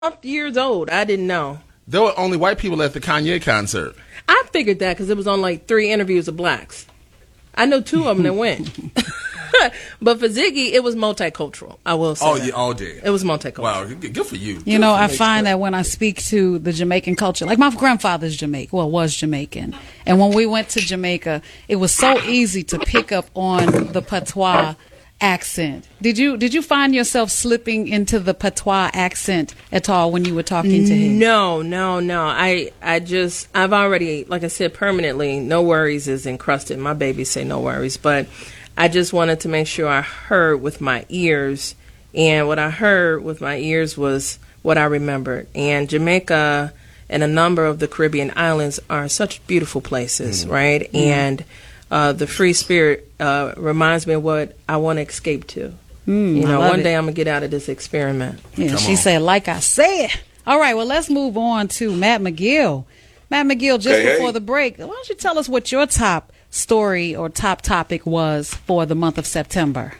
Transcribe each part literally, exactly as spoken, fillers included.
years old. I didn't know. There were only white people at the Kanye concert. I figured that because it was on like three interviews of blacks. I know two of them that went. But for Ziggy, it was multicultural. I will say. Oh, that. yeah, all day. It was multicultural. Wow, good for you. You good know, for I find that when I speak to the Jamaican culture, like my grandfather's Jamaican, well, was Jamaican. And when we went to Jamaica, it was so easy to pick up on the patois accent. Did you did you find yourself slipping into the patois accent at all when you were talking to him? No, no, no. I I just I've already, like I said, permanently, no worries is encrusted. My babies say no worries, but I just wanted to make sure I heard with my ears, and what I heard with my ears was what I remembered. And Jamaica and a number of the Caribbean islands are such beautiful places, mm. right? Mm. And Uh, the free spirit uh, reminds me of what I want to escape to. Mm, you know, one it. day I'm going to get out of this experiment. Yeah, Come she on. said, like I said. All right, well, let's move on to Matt McGill. Matt McGill, just hey, before hey. the break, why don't you tell us what your top story or top topic was for the month of September?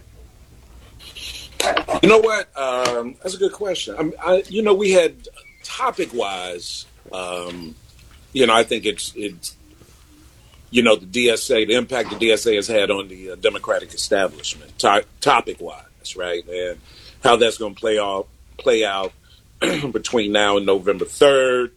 You know what? Um, that's a good question. I, I, you know, we had topic-wise, um, you know, I think it's it's. You know, the D S A, the impact the D S A has had on the uh, Democratic establishment, to- topic-wise, right? And how that's going to play out, play out between now and November third,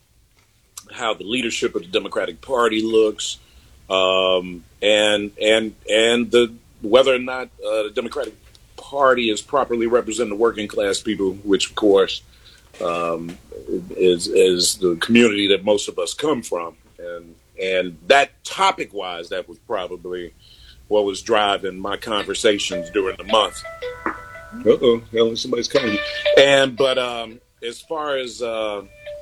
how the leadership of the Democratic Party looks, um, and and and the whether or not uh, the Democratic Party is properly representing the working class people, which, of course, um, is is the community that most of us come from. And And that topic-wise, that was probably what was driving my conversations during the month. Uh-oh, hell, somebody's calling. And but um, as far as uh,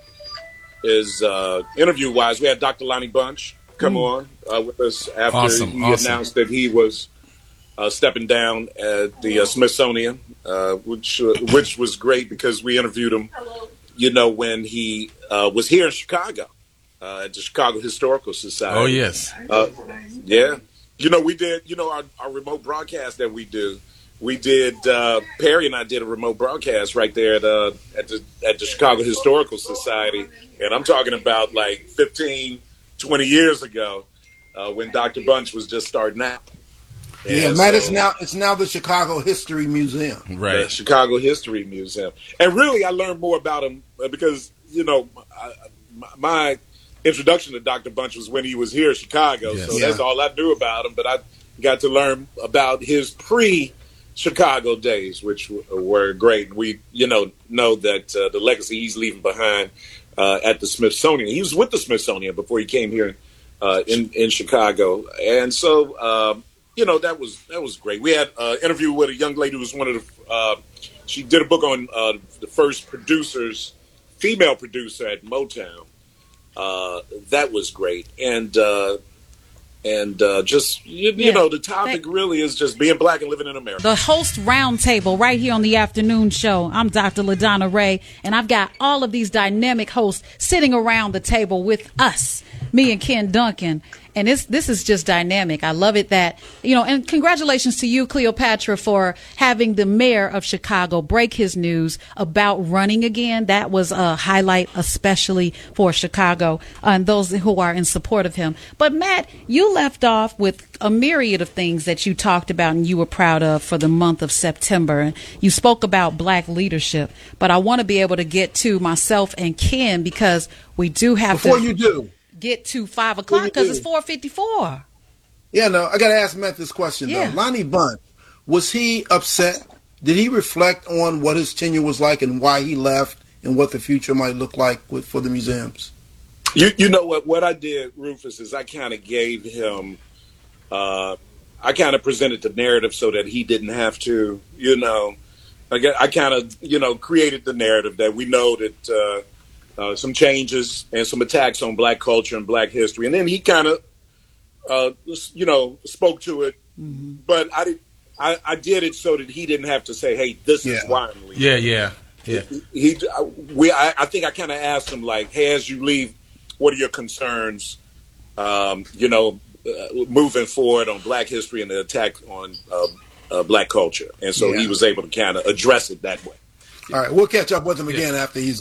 as uh, interview-wise, we had Doctor Lonnie Bunch come mm. on uh, with us after awesome, he awesome. announced that he was uh, stepping down at the uh, Smithsonian, uh, which uh, which was great because we interviewed him, you know, when he uh, was here in Chicago. Uh, at the Chicago Historical Society. Oh, yes. Uh, yeah. You know, we did, you know, our, our remote broadcast that we do, we did, uh, Perry and I did a remote broadcast right there at, uh, at, the, at the Chicago Historical Society. And I'm talking about like fifteen, twenty years ago uh, when Doctor Bunch was just starting out. And yeah, Matt, so, it's now, it's now the Chicago History Museum. Right. The Chicago History Museum. And really, I learned more about him because, you know, I, my introduction to Doctor Bunch was when he was here in Chicago, yes. so yeah. that's all I knew about him. But I got to learn about his pre-Chicago days, which w- were great. We, you know, know that uh, the legacy he's leaving behind uh, at the Smithsonian. He was with the Smithsonian before he came here uh, in in Chicago, and so um, you know that was that was great. We had an uh, interview with a young lady who was one of the. Uh, she did a book on uh, the first producers, female producer at Motown. Uh, that was great, and uh, and uh, just you, yeah. you know, the topic really is just being black and living in America. The host roundtable right here on the afternoon show. I'm Doctor LaDonna Ray, and I've got all of these dynamic hosts sitting around the table with us, me and Ken Duncan. And this this is just dynamic. I love it that, you know, and congratulations to you, Cleopatra, for having the mayor of Chicago break his news about running again. That was a highlight, especially for Chicago and those who are in support of him. But, Matt, you left off with a myriad of things that you talked about and you were proud of for the month of September. You spoke about black leadership, but I want to be able to get to myself and Ken because we do have Before to you do. get to five o'clock because it's four fifty-four. Yeah, no, I got to ask Matt this question, Yeah. though. Lonnie Bunch, was he upset? Did he reflect on what his tenure was like and why he left and what the future might look like with, for the museums? You you know what? What I did, Rufus, is I kind of gave him, uh, I kind of presented the narrative so that he didn't have to, you know, I, get, I kind of, you know, created the narrative that we know that uh, uh, some changes and some attacks on black culture and black history. And then he kind of, uh, you know, spoke to it. Mm-hmm. But I, did, I, I did it so that he didn't have to say, hey, this yeah. is why I'm leaving. Yeah, yeah, yeah. He, he we, I, I think I kind of asked him, like, hey, as you leave, what are your concerns, um, you know, uh, moving forward on black history and the attack on uh, uh, black culture? And so yeah. he was able to kind of address it that way. All right, we'll catch up with him again after he's